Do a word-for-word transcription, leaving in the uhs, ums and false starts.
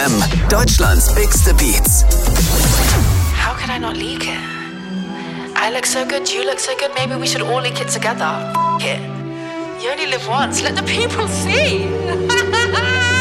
M. Deutschlands bigste Beats. How could I not leak it? I look so good, you look so good, maybe we should all leak it together. F it. You only live once, let the people see.